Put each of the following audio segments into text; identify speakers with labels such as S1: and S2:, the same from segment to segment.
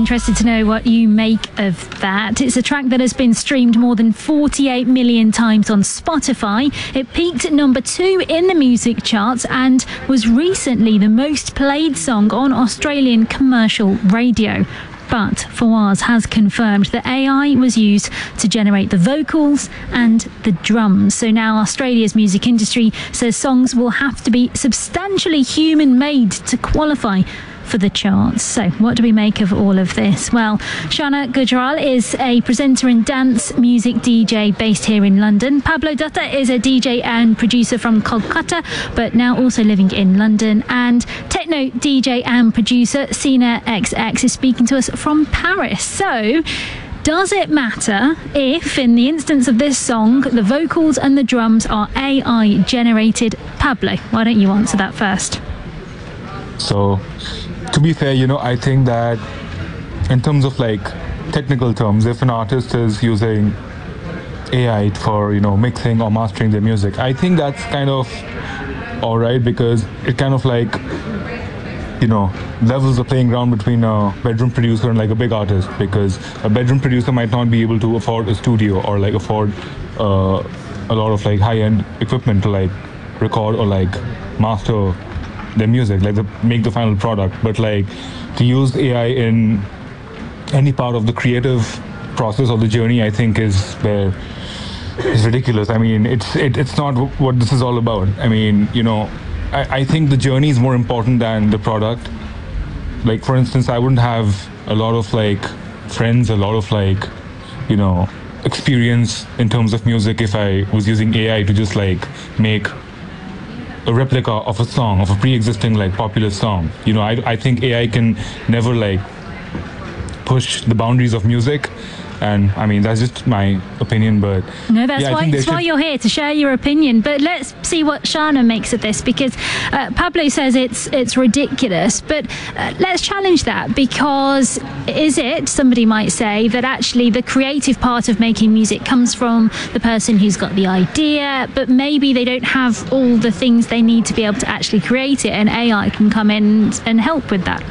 S1: interested to know what you make of that. It's a track that has been streamed more than 48 million times on Spotify. It peaked at number 2 in the music charts and was recently the most played song on Australian commercial radio. But Fawaz has confirmed that AI was used to generate the vocals and the drums. So now Australia's music industry says songs will have to be substantially human-made to qualify for the charts. So what do we make of all of this? Well, Shana Gujral is a presenter and dance music DJ based here in London. Pablo Dutta is a DJ and producer from Kolkata, but now also living in London. And techno DJ and producer Sina XX is speaking to us from Paris. So does it matter if, in the instance of this song, the vocals and the drums are AI generated? Pablo, why don't you answer that first?
S2: So, to be fair, I think that in terms of technical terms, if an artist is using AI for, mixing or mastering their music, I think that's kind of all right, because it kind of levels the playing ground between a bedroom producer and a big artist, because a bedroom producer might not be able to afford a studio or afford a lot of high-end equipment to record or master their music, make the final product. But to use AI in any part of the creative process or the journey, I think is ridiculous. I mean, it's not what this is all about. I mean, I think the journey is more important than the product. For instance, I wouldn't have a lot of friends, a lot of experience in terms of music if I was using AI to just make a replica of a song, of a pre-existing popular song. I think AI can never push the boundaries of music, and I mean that's just my opinion. But
S1: no, that's why you're here, to share your opinion. But let's see what Shana makes of this, because Pablo says it's ridiculous. But let's challenge that, because is it, somebody might say, that actually the creative part of making music comes from the person who's got the idea, but maybe they don't have all the things they need to be able to actually create it, and AI can come in and help with that?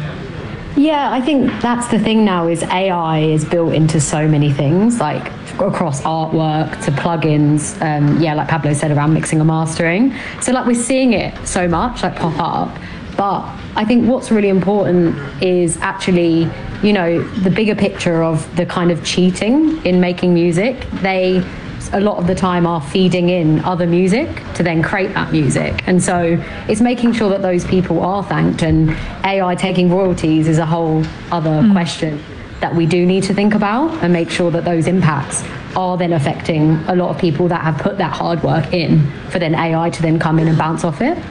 S3: Yeah, I think that's the thing now, is AI is built into so many things, across artwork to plugins, like Pablo said, around mixing and mastering. So we're seeing it so much pop up. But I think what's really important is actually, the bigger picture of the kind of cheating in making music. They, a lot of the time, are feeding in other music to then create that music. And so it's making sure that those people are thanked, and AI taking royalties is a whole other question that we do need to think about, and make sure that those impacts are then affecting a lot of people that have put that hard work in, for then AI to then come in and bounce off it.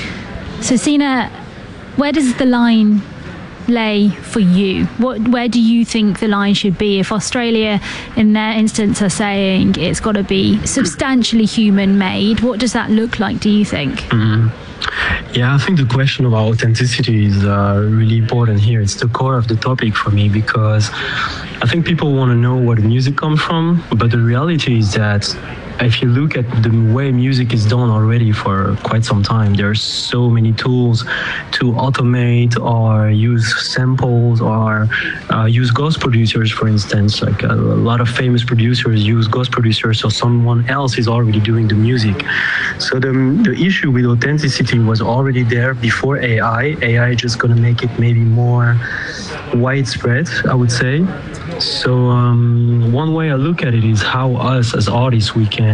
S1: So Sina, where does the line lay for you? Where do you think the line should be? If Australia, in their instance, are saying it's got to be substantially human-made, what does that look like, do you think?
S4: Yeah, I think the question about authenticity is really important here. It's the core of the topic for me, because I think people want to know where the music comes from, but the reality is that if you look at the way music is done already for quite some time, there are so many tools to automate or use samples or use ghost producers, for instance. A lot of famous producers use ghost producers, so someone else is already doing the music. So the issue with authenticity was already there before AI. AI is just going to make it maybe more widespread, I would say. So one way I look at it is how us as artists, we can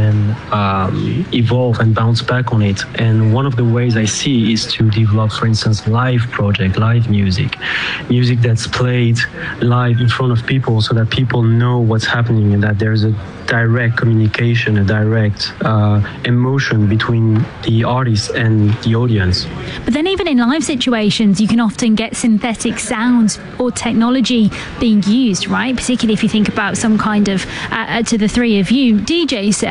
S4: evolve and bounce back on it. And one of the ways I see is to develop, for instance, live music that's played live in front of people, so that people know what's happening, and that there's a direct communication, a direct emotion between the artist and the audience.
S1: But then even in live situations, you can often get synthetic sounds or technology being used, right? Particularly if you think about some kind of, to the three of you, DJ set.